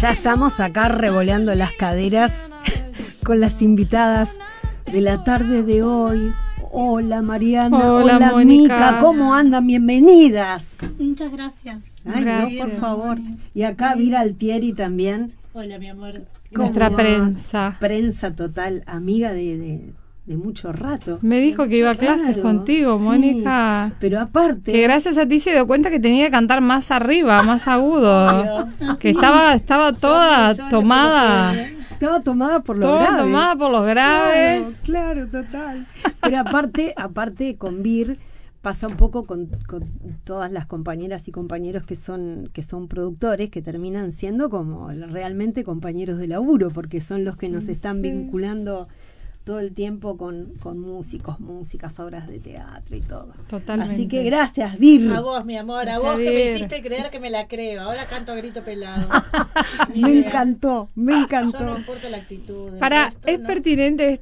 Ya estamos acá revoleando las caderas con las invitadas de la tarde de hoy. Hola Mariana, hola Mica, ¿cómo andan? Bienvenidas. Muchas gracias. Ay, gracias. No, por favor. Y acá Vira Altieri también. Hola mi amor. Nuestra prensa. Prensa total, amiga de mucho rato. Me dijo que iba a clases contigo, sí, Mónica. Pero aparte... Que gracias a ti se dio cuenta que tenía que cantar más arriba, más agudo. Que estaba toda tomada. Estaba tomada por los graves. Tomada por los graves. Claro, total. Pero aparte con Vir pasa un poco con todas las compañeras y compañeros que son productores, que terminan siendo como realmente compañeros de laburo, porque son los que nos están vinculando todo el tiempo con músicos, músicas, obras de teatro y todo. Totalmente. Así que gracias, Vir. A vos, mi amor, a vos que me hiciste creer que me la creo. Ahora canto a grito pelado. Me encantó. Yo no importa la actitud. ¿Es pertinente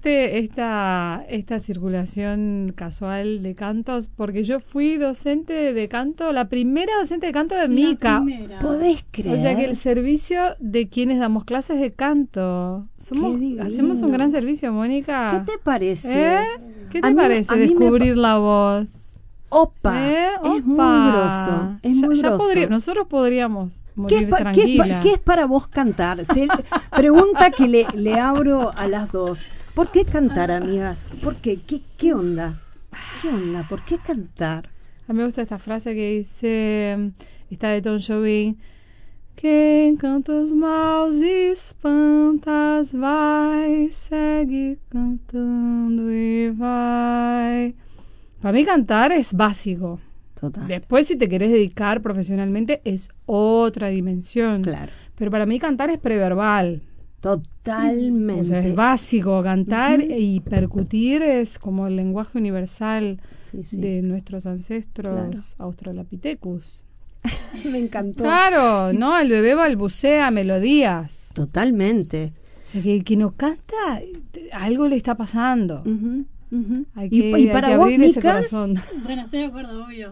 esta circulación casual de cantos? Porque yo fui docente de canto, la primera docente de canto de Mica. ¿Podés creer? O sea que el servicio de quienes damos clases de canto. Hacemos un gran servicio, Mónica. ¿Qué te parece? ¿Qué te parece descubrir la voz? Opa, es muy groso. Es muy groso. Nosotros podríamos morir tranquila. ¿Qué es para vos cantar? Pregunta que le abro a las dos. ¿Por qué cantar, amigas? ¿Por qué? ¿Qué onda? ¿Qué onda? ¿Por qué cantar? A mí me gusta esta frase que dice, está de Tom Jobim: quem canta os maus e espantas vai, segue cantando e vai. Para mí cantar es básico. Total. Después, si te querés dedicar profesionalmente, es otra dimensión. Claro. Pero para mí cantar es preverbal. Totalmente. O sea, es básico. Cantar y percutir es como el lenguaje universal de nuestros ancestros australopithecus. Me encantó. Claro, ¿no? El bebé balbucea melodías. Totalmente. O sea, que el que no canta, algo le está pasando. Hay que ¿Y para vos, abrir ese Mica? corazón. Bueno, estoy de acuerdo, obvio.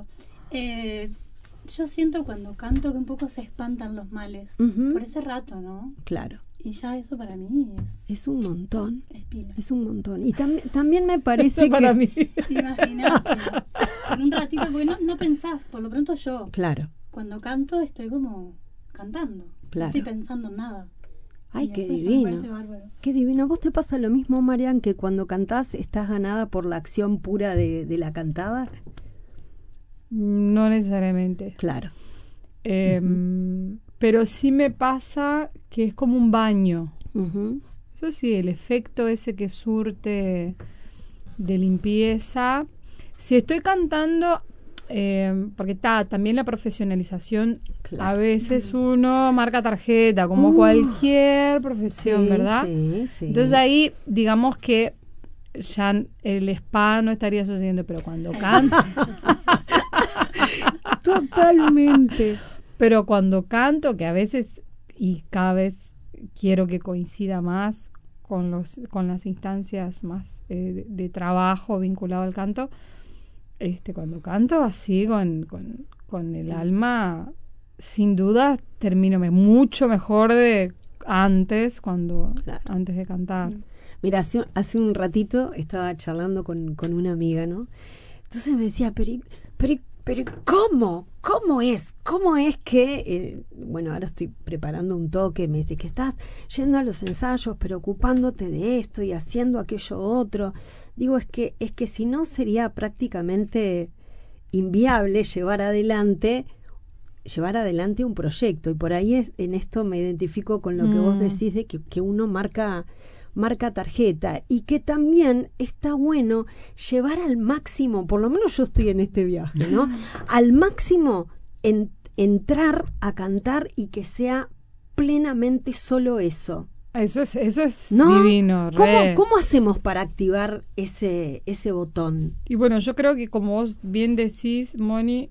Yo siento cuando canto que un poco se espantan los males. Por ese rato, ¿no? Claro. Y ya eso para mí es un montón. Es pila. Es un montón. Y también me parece eso para mí. Imagínate. Por un ratito, porque no pensás. Por lo pronto yo. Claro. Cuando canto estoy como cantando. Claro. No estoy pensando en nada. Ay, qué divino. Qué divino. ¿Vos te pasa lo mismo, Marian, que cuando cantás estás ganada por la acción pura de la cantada? No necesariamente. Claro. Pero sí me pasa que es como un baño. Eso sí, el efecto ese que surte de limpieza. Si estoy cantando, porque también la profesionalización, a veces uno marca tarjeta, como cualquier profesión, ¿verdad? Sí. Entonces ahí, digamos que ya el spa no estaría sucediendo, pero cuando canto... Totalmente. Pero cuando canto, que a veces y cada vez quiero que coincida más con las instancias más de trabajo vinculado al canto, cuando canto así con el alma, sin duda termino mucho mejor de antes, antes de cantar. Mira, hace un ratito estaba charlando con una amiga, ¿no? Entonces me decía, pero ¿cómo es que, bueno, ahora estoy preparando un toque, me dice que estás yendo a los ensayos, preocupándote de esto y haciendo aquello otro? Digo, es que si no sería prácticamente inviable llevar adelante un proyecto, y por ahí en esto me identifico con lo que vos decís de que uno marca tarjeta, y que también está bueno llevar al máximo, por lo menos yo estoy en este viaje, ¿no? Al máximo entrar a cantar y que sea plenamente solo eso. Eso es ¿no? Divino. ¿Cómo hacemos para activar ese botón? Y bueno, yo creo que como vos bien decís, Moni,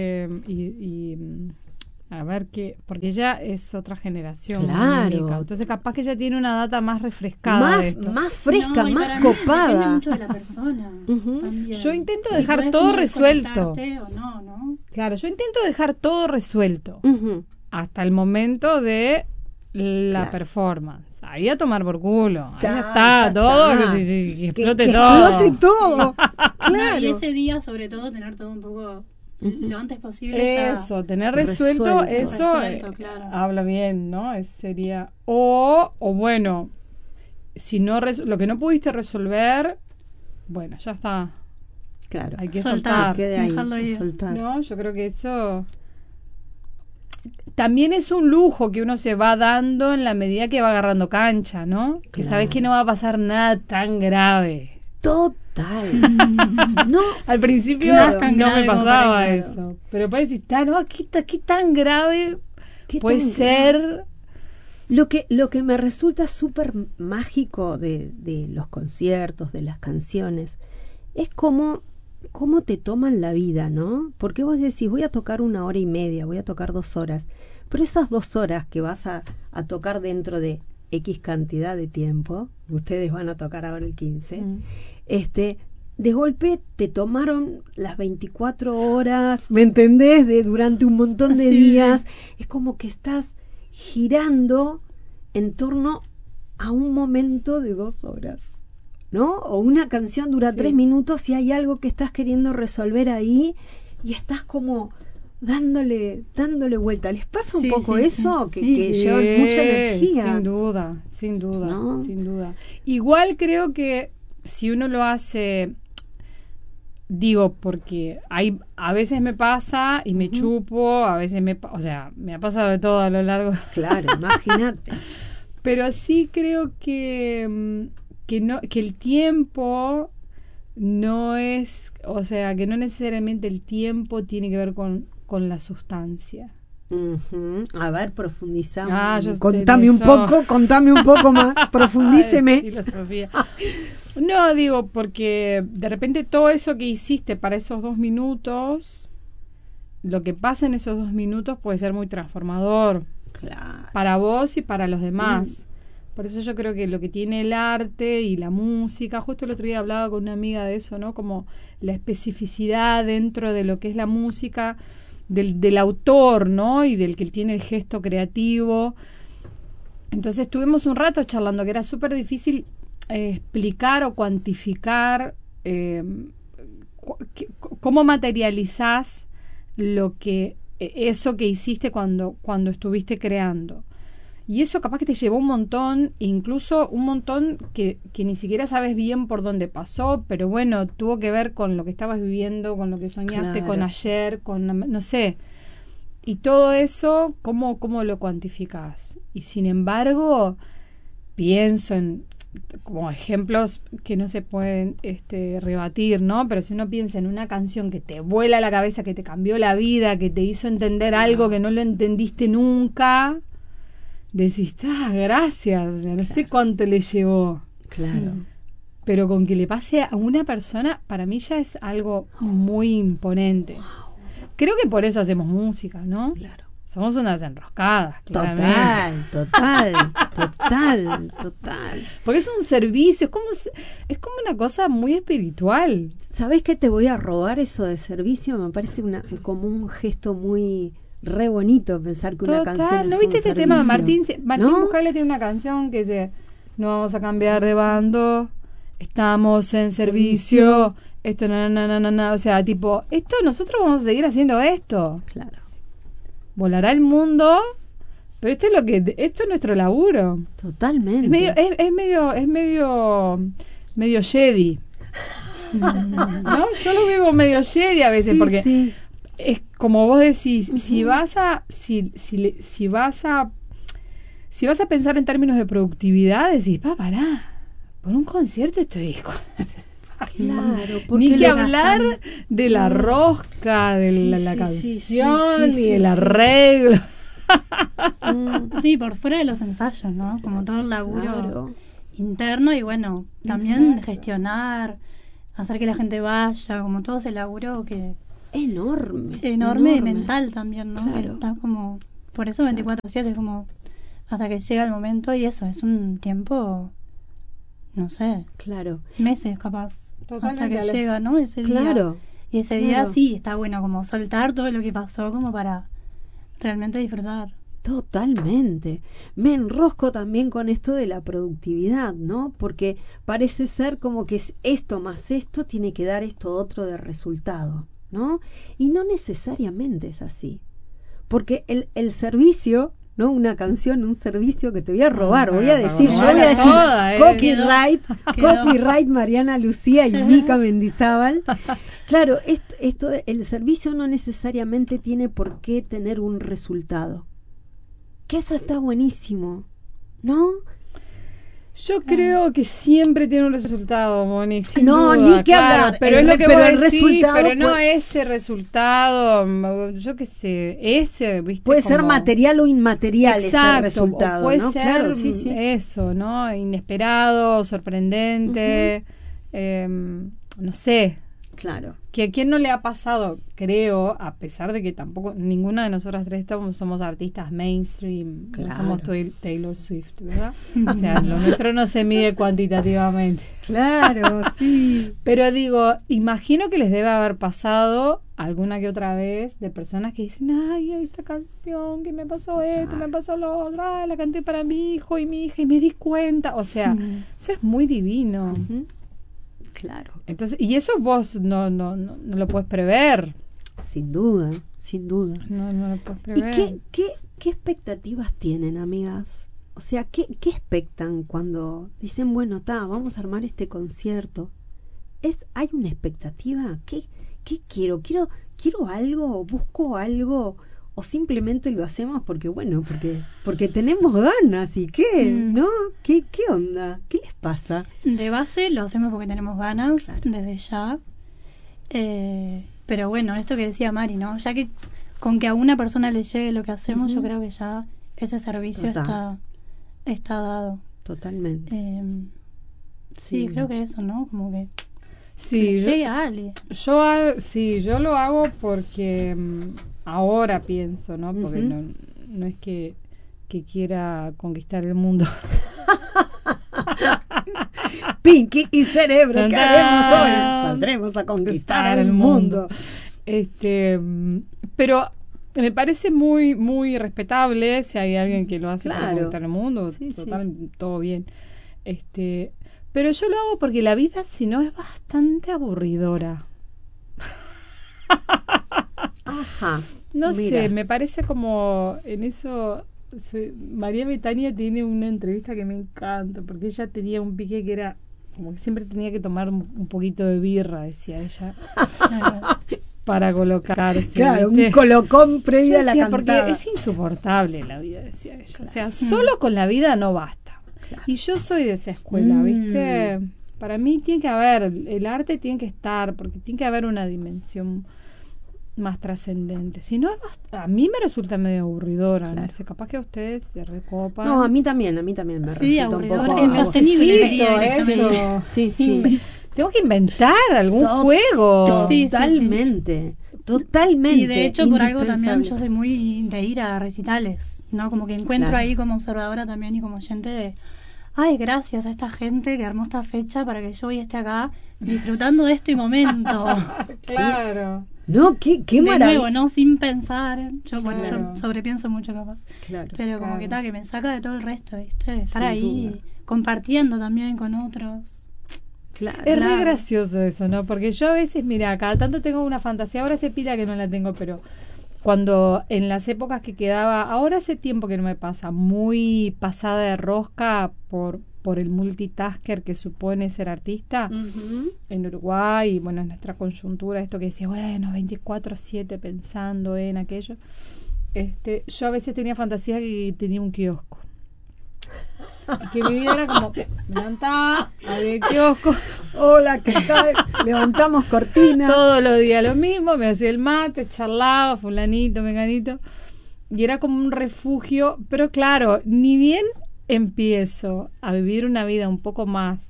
a ver porque ella es otra generación. Claro. Mónica. Entonces capaz que ella tiene una data más refrescada. Más fresca, más copada. Depende mucho de la persona. Yo intento dejar todo resuelto. O no. Claro, yo intento dejar todo resuelto. Hasta el momento de la Claro. performance. Ahí a tomar por culo. Ahí ya Ya está, todo, está. que explote que todo. explote todo. No, Claro. y ese día, sobre todo, tener todo un poco lo antes posible. Eso, tener resuelto, eso Resuelto, claro. habla bien, ¿no? Sería o bueno, si no lo que no pudiste resolver, bueno, ya está. Claro. Hay que Soltar, soltar. Quede ahí, dejarlo ir. soltar. No, yo creo que eso también es un lujo que uno se va dando en la medida que va agarrando cancha, ¿no? Que sabes Claro. que no va a pasar nada tan grave. Total. No, Al principio Claro. Tan no grave me como pasaba parece. eso. Pero parece, está, ¿no? ¿Qué tan grave ¿qué puede tan ser? Lo que me resulta súper mágico de los conciertos, de las canciones, es cómo te toman la vida, ¿no? Porque vos decís, voy a tocar 1 hora y media, voy a tocar 2 horas, pero esas 2 horas que vas a tocar dentro de X cantidad de tiempo, ustedes van a tocar ahora el 15, de golpe te tomaron las 24 horas, ¿me entendés? Durante un montón de Sí, días, es como que estás girando en torno a un momento de 2 horas, ¿no? O una canción dura 3 minutos y hay algo que estás queriendo resolver ahí y estás como dándole vuelta. ¿Les pasa un Sí, poco sí, eso? sí. Que llevan mucha energía. Sin duda, ¿No? sin duda. Igual creo que si uno lo hace, digo, porque a veces me pasa y me chupo, a veces me ha pasado de todo a lo largo. Claro, imagínate. Pero sí creo que el tiempo no es, o sea, que no necesariamente el tiempo tiene que ver con la sustancia. Ujú. A ver, profundizamos. Yo Contame sé un eso. contame un poco más, profundíceme. Filosofía. No, digo, porque de repente todo eso que hiciste para esos 2 minutos, lo que pasa en esos 2 minutos puede ser muy transformador Claro. para vos y para los demás. Por eso yo creo que lo que tiene el arte y la música, justo el otro día hablaba con una amiga de eso, ¿no? Como la especificidad dentro de lo que es la música, del autor, ¿no? Y del que tiene el gesto creativo. Entonces estuvimos un rato charlando que era súper difícil explicar o cuantificar cómo materializás eso que hiciste cuando estuviste creando. Y eso capaz que te llevó un montón, incluso un montón que ni siquiera sabes bien por dónde pasó, pero bueno, tuvo que ver con lo que estabas viviendo, con lo que soñaste, Claro. con ayer, no sé. Y todo eso, ¿cómo lo cuantificás? Y sin embargo, pienso en como ejemplos que no se pueden rebatir, ¿no? Pero si uno piensa en una canción que te vuela la cabeza, que te cambió la vida, que te hizo entender algo que no lo entendiste nunca, decís, gracias, o sea, no sé cuánto le llevó. Claro. Pero con que le pase a una persona, para mí ya es algo muy imponente. Creo que por eso hacemos música, ¿no? Claro. Somos unas enroscadas, claramente. Total. Porque es un servicio, es como una cosa muy espiritual. ¿Sabés qué te voy a robar eso de servicio? Me parece como un gesto muy re bonito pensar que una canción es ¿No viste un este servicio? tema? Martín ¿No? Buscaglia tiene una canción que dice: no vamos a cambiar de bando, estamos en servicio, esto o sea, tipo, nosotros vamos a seguir haciendo esto. Claro. Volará el mundo, pero esto es nuestro laburo. Totalmente. Es medio Jedi. ¿No? Yo lo vivo medio Jedi a veces, Sí, porque sí. es como vos decís, si vas a pensar en términos de productividad, decís, pará, por un concierto estoy Claro, porque ni que le hablar de la rosca, de la canción, sí, ni del arreglo. Sí, por fuera de los ensayos, ¿no? Como todo el laburo Claro. interno y bueno, también Exacto. gestionar, hacer que la gente vaya, como todo ese laburo que Enorme. enorme y mental también, ¿no? Claro. Que está como, por eso 24/7 es como hasta que llega el momento y eso, es un tiempo, no sé, Claro. meses capaz, Totalmente, hasta que Ale. llega, ¿no? Ese día. Claro. Y ese Claro. día sí, está bueno como soltar todo lo que pasó como para realmente disfrutar. Totalmente. Me enrosco también con esto de la productividad, ¿no? Porque parece ser como que es esto más esto tiene que dar esto otro de resultado, ¿no? Y no necesariamente es así. Porque el servicio, ¿no? Una canción, un servicio que te voy a robar, voy a decir copyright Mariana Lucía y Mica Mendizábal. Claro, esto el servicio no necesariamente tiene por qué tener un resultado. Que eso está buenísimo, ¿no? Yo creo que siempre tiene un resultado, Moni, sin no, duda, ni que hablar. Pero es lo que pero vos el decís, resultado pero no ese resultado, yo qué sé, ese, ¿viste? Puede ser material o inmaterial. Exacto, ese resultado, puede ¿no? ser Claro, sí. Eso, ¿no? Inesperado, sorprendente, no sé. Claro. Que a quién no le ha pasado, creo, a pesar de que tampoco ninguna de nosotras tres somos artistas mainstream, claro. No somos Taylor Swift, ¿verdad? O sea, lo nuestro no se mide cuantitativamente. Claro, sí. Pero digo, imagino que les debe haber pasado alguna que otra vez de personas que dicen, ay, esta canción, que me pasó esto, me pasó lo otro, ay, la canté para mi hijo y mi hija y me di cuenta. O sea, eso es muy divino. Claro. Entonces, y eso vos no lo puedes prever. Sin duda, sin duda. No lo puedes prever. ¿Y qué expectativas tienen, amigas? O sea, ¿qué expectan cuando dicen, bueno, vamos a armar este concierto? ¿Hay una expectativa? ¿Qué quiero? ¿Quiero algo? ¿Busco algo? ¿O simplemente lo hacemos porque tenemos ganas? ¿Y qué? ¿No? ¿Qué onda? ¿Qué les pasa? De base lo hacemos porque tenemos ganas, claro. Desde ya. Pero bueno, esto que decía Mari, ¿no? Ya que con que a una persona le llegue lo que hacemos, yo creo que ya ese servicio está dado. Totalmente. Sí, creo que eso, ¿no? Como que sí, llegue a alguien. Yo lo hago porque ahora pienso, ¿no? Porque no es que quiera conquistar el mundo. Pinky y Cerebro, ¿qué haremos hoy? Saldremos a conquistar el mundo. Pero me parece muy muy respetable si hay alguien que lo hace para conquistar el mundo, sí, todo bien. Pero yo lo hago porque la vida, si no, es bastante aburridora. Ajá. No sé, me parece como en eso. María Betania tiene una entrevista que me encanta, porque ella tenía un pique que era como que siempre tenía que tomar un poquito de birra, decía ella, para colocarse. Claro, ¿viste? Un colocón previo a la cantada. Porque es insoportable la vida, decía ella. Claro. O sea, solo con la vida no basta. Claro. Y yo soy de esa escuela, ¿viste? Para mí tiene que haber, el arte tiene que estar, porque tiene que haber una dimensión más trascendente. Si no, a mí me resulta medio aburridora. Claro. No sé, capaz que a ustedes se recopan. No, a mí también me resulta un poco insostenible. Sí. Tengo que inventar algún juego. Totalmente. Totalmente. Y de hecho, por algo también yo soy muy de ir a recitales, ¿no? Como que encuentro ahí como observadora también y como oyente de, ay, gracias a esta gente que armó esta fecha para que yo hoy esté acá disfrutando de este momento. Claro. No, qué maravilla. De nuevo, ¿no? Sin pensar. Yo sobrepienso mucho capaz. Claro. Pero como que me saca de todo el resto, ¿viste? Estar ahí compartiendo también con otros. Claro. Es re gracioso eso, ¿no? Porque yo a veces, mira, cada tanto tengo una fantasía, ahora hace pila que no la tengo, pero cuando en las épocas que quedaba, ahora hace tiempo que no me pasa, muy pasada de rosca por el multitasker que supone ser artista en Uruguay, y bueno, en nuestra coyuntura, esto que decía, bueno, 24/7 pensando en aquello, yo a veces tenía fantasía que tenía un kiosco. Que mi vida era como, me levantaba, abría el kiosco. Hola, ¿qué tal? Levantamos cortina. Todos los días lo mismo, me hacía el mate, charlaba, fulanito, menganito. Y era como un refugio, pero claro, ni bien empiezo a vivir una vida un poco más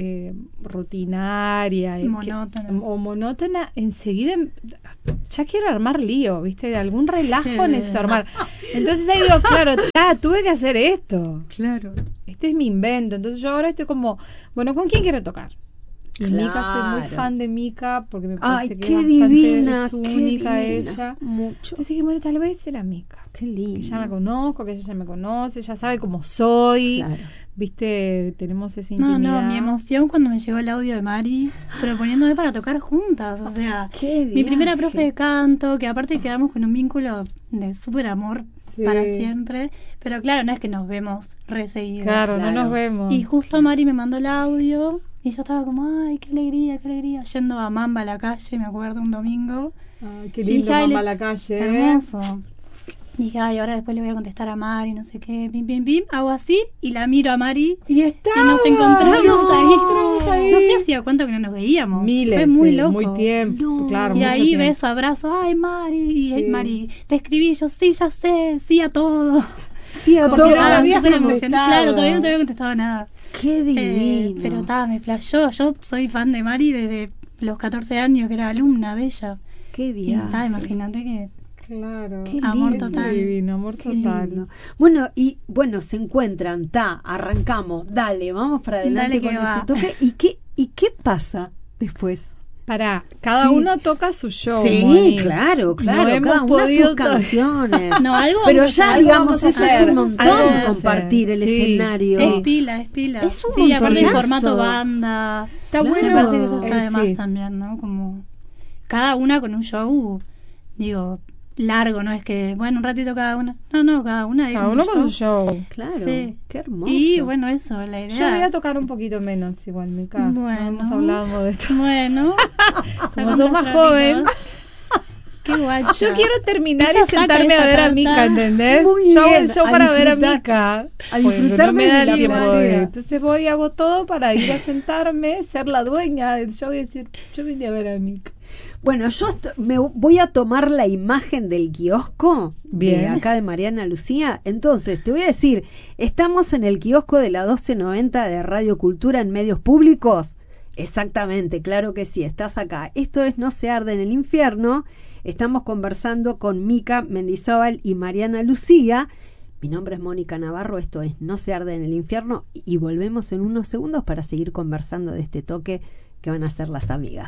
rutinaria monótona, enseguida ya quiero armar lío, ¿viste? Algún relajo necesito armar. Entonces ahí digo, claro, tuve que hacer esto. Claro. Este es mi invento. Entonces yo ahora estoy como, bueno, ¿con quién quiero tocar? Y Mica, soy muy fan de Mica porque me parece que es bastante única ella. Mucho. Entonces dije, bueno, tal vez era Mica. Qué lindo. Que ya la conozco, que ella ya me conoce, ya sabe cómo soy. Claro. Viste, tenemos esa intimidad. No, mi emoción cuando me llegó el audio de Mari proponiéndome para tocar juntas, o sea, Qué mi primera viaje. profe de canto, que aparte quedamos con un vínculo de súper amor para siempre, pero claro, no es que nos vemos reseguidos. Claro, no nos vemos. Y justo Mari me mandó el audio y yo estaba como, ay, qué alegría, yendo a Mamba a la calle, me acuerdo, un domingo. Ay, qué lindo, dije, Mamba a la calle. Hermoso. Y dije, ay, ahora después le voy a contestar a Mari, no sé qué, pim, pim, pim, hago así y la miro a Mari Y estaba. y nos encontramos ahí. ahí. No sé hacía cuánto que no nos veíamos. Miles, fue muy de- loco. muy tiempo, No. claro. Y mucho ahí tiempo. beso, abrazo, ay Mari, y Sí. Mari, te escribí, yo sí, ya sé, sí a todo. Sí, a Como todo. que estaba había súper contestado. emocionada. Claro, todavía no te había contestado nada. Qué divino. Pero estaba, me flashó. Yo soy fan de Mari desde los 14 años, que era alumna de ella. Qué Y bien. imagínate que Claro. Qué amor lindo. total. Divino, amor Sí. total. Lindo. Bueno, se encuentran, arrancamos, dale, vamos para adelante Dale que con va. este toque. ¿Y qué pasa después? Pará, cada Sí. uno toca su show. Sí, Moni. claro, No cada hemos una podido sus canciones. No, algo Pero vamos a ya, hacer, algo digamos, vamos a eso es hacer, un algo montón, vamos a hacer. compartir el Sí, escenario. Es pila. Es un Sí, aparte el montonazo. formato banda. Está Claro. bueno. Me parece que eso está de Sí. más también, ¿no? Como cada una con un show, digo, largo, no es que, bueno, un ratito cada una. No, cada una. Cada uno con su show. Claro, Sí. qué hermoso. Y bueno, eso, la idea. Yo voy a tocar un poquito menos igual, Mica. Bueno. No hemos hablado de esto. Bueno, Como sos más joven. Qué guacha. Yo quiero terminar Ella y sentarme saca a esa ver a carta. Mica, ¿entendés? Muy Yo hago bien, el show a para ver a disfrutar- Mica. a Porque disfrutar no me de da la tiempo. platea. Entonces voy y hago todo para ir a sentarme, ser la dueña del show y decir, yo vine a ver a Mica. Bueno, yo me voy a tomar la imagen del kiosco de Bien. acá de Mariana Lucía. Entonces, te voy a decir, estamos en el kiosco de la 1290 de Radio Cultura en Medios Públicos. Exactamente, claro que sí, estás acá. Esto es No se arde en el infierno. Estamos conversando con Mica Mendizábal y Mariana Lucía. Mi nombre es Mónica Navarro, esto es No se arde en el infierno y volvemos en unos segundos para seguir conversando de este toque que van a ser las amigas.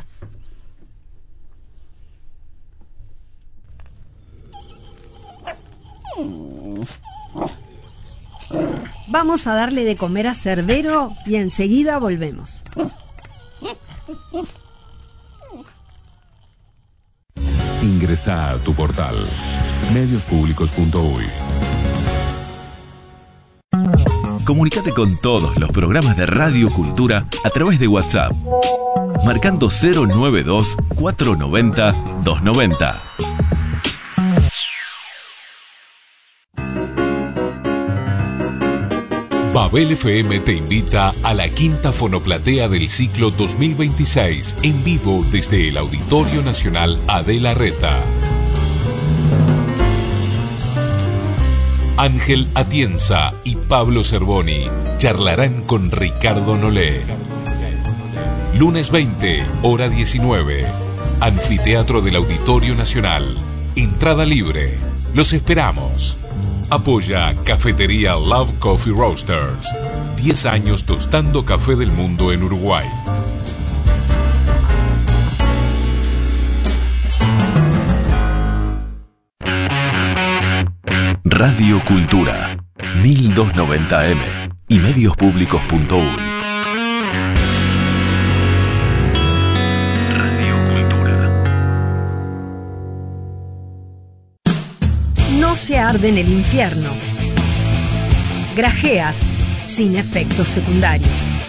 Vamos a darle de comer a Cerbero y enseguida volvemos. Ingresa a tu portal mediospublicos.uy. Comunícate con todos los programas de Radio Cultura a través de WhatsApp, marcando 092-490-290. Babel FM te invita a la quinta fonoplatea del ciclo 2026 en vivo desde el Auditorio Nacional Adela Reta. Ángel Atienza y Pablo Cervoni charlarán con Ricardo Nolé. Lunes 20, hora 19. Anfiteatro del Auditorio Nacional. Entrada libre. Los esperamos. Apoya Cafetería Love Coffee Roasters. 10 años tostando café del mundo en Uruguay. Radio Cultura, 1290M y mediospublicos.uy. No se arde en el infierno. Grajeas sin efectos secundarios.